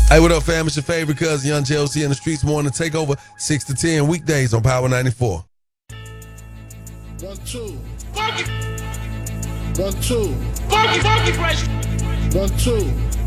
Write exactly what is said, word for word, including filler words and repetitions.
Hey, what up, fam? It's your favorite cousin, Young J O C in the streets morning takeover, six to ten weekdays on Power ninety-four. One, two. Funky, One, two. funky, funky fresh. One, two.